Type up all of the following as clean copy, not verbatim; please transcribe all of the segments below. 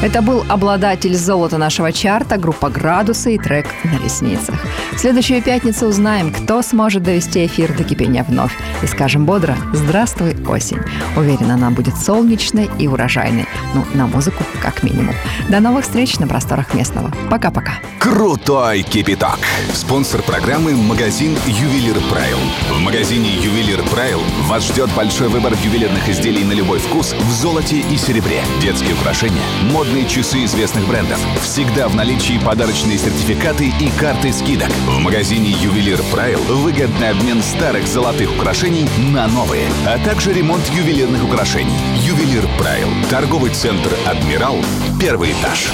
Это был обладатель золота нашего чарта, группа «Градусы» и трек «На ресницах». В следующую пятницу узнаем, кто сможет довести эфир до кипения вновь. И скажем бодро «Здравствуй, осень». Уверена, она будет солнечной и урожайной. Ну, на музыку как минимум. До новых встреч на просторах местного. Пока-пока. Крутой кипяток. Спонсор программы — магазин «Ювелир Прайл». В магазине «Ювелир Прайл» вас ждет большой выбор ювелирных изделий на любой вкус в золоте и серебре. Детские украшения, модные часы известных брендов. Всегда в наличии подарочные сертификаты и карты скидок. В магазине «Ювелир Прайл» выгодный обмен старых золотых украшений на новые, а также ремонт ювелирных украшений. «Ювелир Прайл». Торговый центр «Адмирал», 1-й этаж.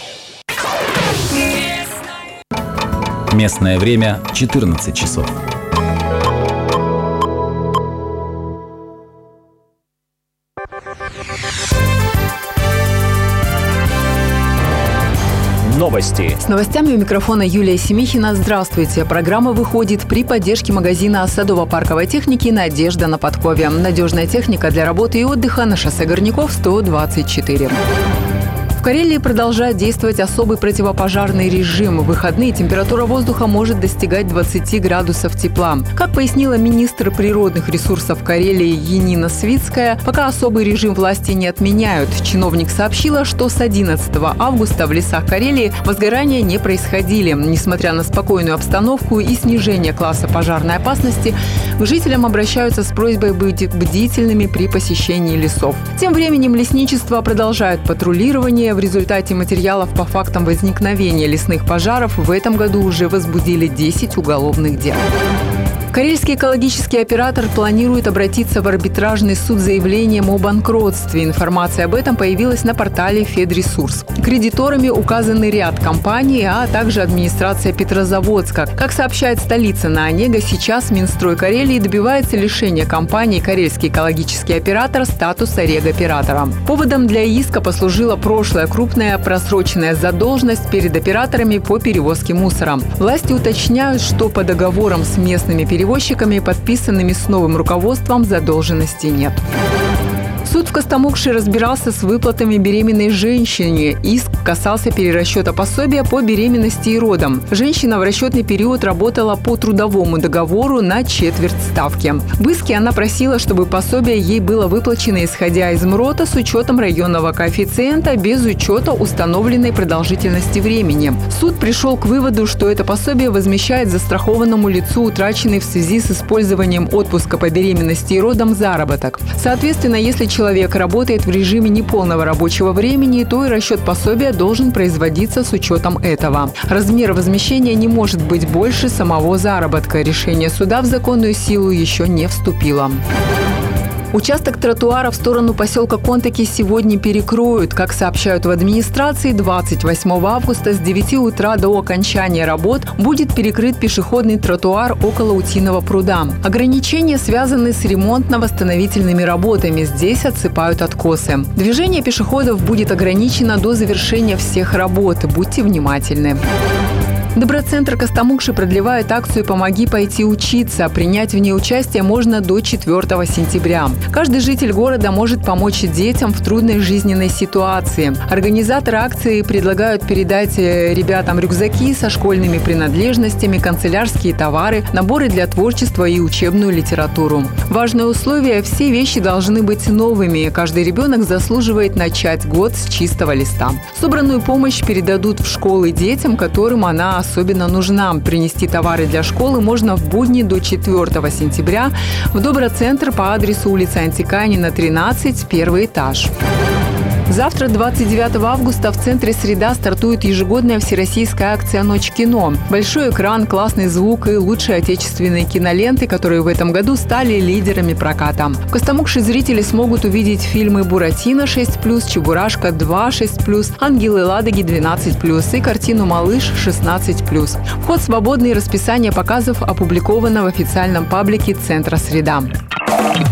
Местное время 14 часов. Новости. С новостями у микрофона Юлия Семихина. Здравствуйте. Программа выходит при поддержке магазина садово-парковой техники «Надежда» на Подкове. Надежная техника для работы и отдыха на шоссе Горняков, 124. В Карелии продолжает действовать особый противопожарный режим. В выходные температура воздуха может достигать 20 градусов тепла. Как пояснила министр природных ресурсов Карелии Янина Свицкая, пока особый режим власти не отменяют. Чиновник сообщила, что с 11 августа в лесах Карелии возгорания не происходили. Несмотря на спокойную обстановку и снижение класса пожарной опасности, к жителям обращаются с просьбой быть бдительными при посещении лесов. Тем временем лесничество продолжает патрулирование. В результате материалов по фактам возникновения лесных пожаров в этом году уже возбудили 10 уголовных дел. Карельский экологический оператор планирует обратиться в арбитражный суд с заявлением о банкротстве. Информация об этом появилась на портале Федресурс. Кредиторами указаны ряд компаний, а также администрация Петрозаводска. Как сообщает столица на Онега, сейчас Минстрой Карелии добивается лишения компании «Карельский экологический оператор» статуса регоператора. Поводом для иска послужила прошлая крупная просроченная задолженность перед операторами по перевозке мусора. Власти уточняют, что по договорам с местными перевозчиками, подписанными с новым руководством, задолженности нет. Суд в Костомукше разбирался с выплатами беременной женщине. Иск касался перерасчета пособия по беременности и родам. Женщина в расчетный период работала по трудовому договору на четверть ставки. В иске она просила, чтобы пособие ей было выплачено исходя из МРОТа с учетом районного коэффициента без учета установленной продолжительности времени. Суд пришел к выводу, что это пособие возмещает застрахованному лицу утраченный в связи с использованием отпуска по беременности и родам заработок. Соответственно, если человек работает в режиме неполного рабочего времени, то и расчет пособия должен производиться с учетом этого. Размер возмещения не может быть больше самого заработка. Решение суда в законную силу еще не вступило. Участок тротуара в сторону поселка Контаки сегодня перекроют. Как сообщают в администрации, 28 августа с 9 утра до окончания работ будет перекрыт пешеходный тротуар около Утиного пруда. Ограничения связаны с ремонтно-восстановительными работами. Здесь отсыпают откосы. Движение пешеходов будет ограничено до завершения всех работ. Будьте внимательны. Доброцентр Костомукши продлевает акцию «Помоги пойти учиться». Принять в ней участие можно до 4 сентября. Каждый житель города может помочь детям в трудной жизненной ситуации. Организаторы акции предлагают передать ребятам рюкзаки со школьными принадлежностями, канцелярские товары, наборы для творчества и учебную литературу. Важное условие – все вещи должны быть новыми. Каждый ребенок заслуживает начать год с чистого листа. Собранную помощь передадут в школы детям, которым она особенно нужна. Принести товары для школы можно в будни до 4 сентября в Доброцентр по адресу улица Антиканина, 13, 1-й этаж. Завтра, 29 августа, в центре «Среда» стартует ежегодная всероссийская акция «Ночь кино». Большой экран, классный звук и лучшие отечественные киноленты, которые в этом году стали лидерами проката. В Костомукше зрители смогут увидеть фильмы «Буратино» 6+, «Чебурашка 2» 6+, «Ангелы Ладоги» 12+, и картину «Малыш» 16+. Вход свободный, расписание показов опубликовано в официальном паблике Центра «Среда».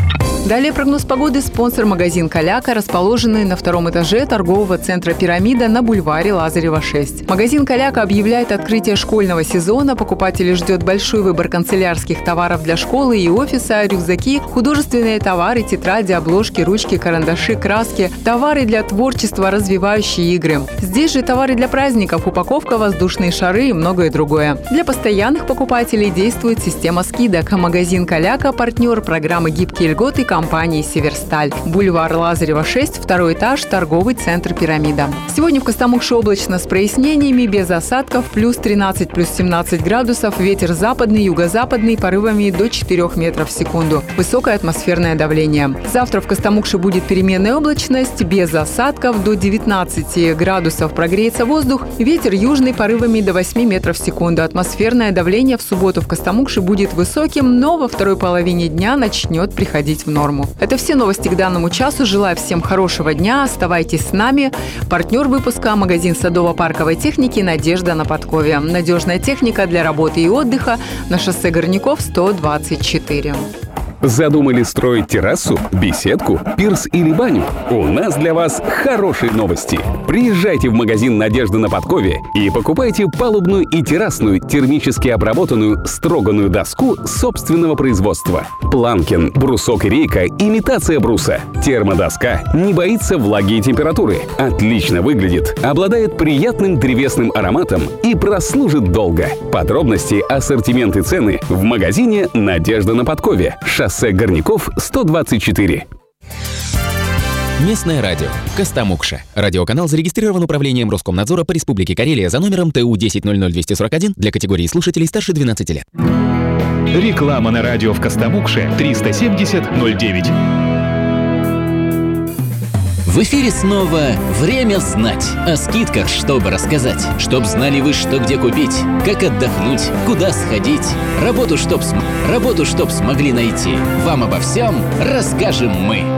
Далее прогноз погоды. Спонсор магазин «Каляка», расположенный на втором этаже торгового центра «Пирамида» на бульваре Лазарева, 6. Магазин «Каляка» объявляет открытие школьного сезона. Покупателей ждет большой выбор канцелярских товаров для школы и офиса, рюкзаки, художественные товары, тетради, обложки, ручки, карандаши, краски, товары для творчества, развивающие игры. Здесь же товары для праздников, упаковка, воздушные шары и многое другое. Для постоянных покупателей действует система скидок. Магазин «Каляка» – партнер программы «Гибкие льготы» компании «Северсталь». Бульвар Лазарева, 6, второй этаж, торговый центр «Пирамида». Сегодня в Костомукше облачно с прояснениями, без осадков, плюс 13, плюс 17 градусов, ветер западный, юго-западный, порывами до 4 метров в секунду. Высокое атмосферное давление. Завтра в Костомукше будет переменная облачность, без осадков, до 19 градусов прогреется воздух, ветер южный, порывами до 8 метров в секунду. Атмосферное давление в субботу в Костомукше будет высоким, но во второй половине дня начнет приходить в норму. Это все новости к данному часу. Желаю всем хорошего дня. Оставайтесь с нами. Партнер выпуска – магазин садово-парковой техники «Надежда» на Подкове. Надежная техника для работы и отдыха на шоссе Горняков, 124. Задумали строить террасу, беседку, пирс или баню? У нас для вас хорошие новости. Приезжайте в магазин «Надежда» на Подкове и покупайте палубную и террасную термически обработанную строганную доску собственного производства. Планкин, брусок и рейка – имитация бруса. Термодоска не боится влаги и температуры. Отлично выглядит, обладает приятным древесным ароматом и прослужит долго. Подробности, ассортимент и цены в магазине «Надежда» на Подкове. Шоссе Горняков, 124. Местное радио. Костомукша. Радиоканал зарегистрирован Управлением Роскомнадзора по Республике Карелия за номером ТУ 1000241 для категории слушателей старше 12 лет. Реклама на радио в Костомукше 370-09. В эфире снова «Время знать». О скидках, чтобы рассказать. Чтоб знали вы, что где купить, как отдохнуть, куда сходить. Работу, чтоб смогли найти. Вам обо всем расскажем мы.